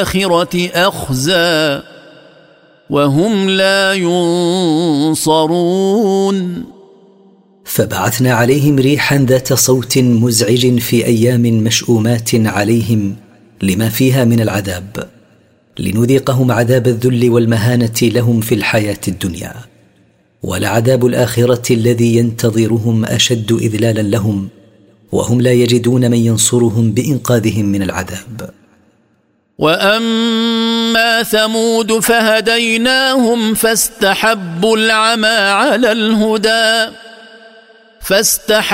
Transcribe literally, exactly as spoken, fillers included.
الآخرة أخزى وهم لا ينصرون. فبعثنا عليهم ريحا ذات صوت مزعج في أيام مشؤومات عليهم لما فيها من العذاب، لنذيقهم عذاب الذل والمهانة لهم في الحياة الدنيا، ولعذاب الآخرة الذي ينتظرهم أشد إذلالا لهم، وهم لا يجدون من ينصرهم بإنقاذهم من العذاب. وأما ثمود فهديناهم فاستحبوا العمى على الهدى فاستحبوا